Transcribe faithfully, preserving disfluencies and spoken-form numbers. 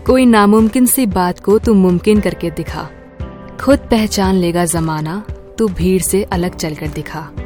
कोई नामुमकिन सी बात को तू मुमकिन करके दिखा। खुद पहचान लेगा जमाना, तू भीड़ से अलग चलकर दिखा।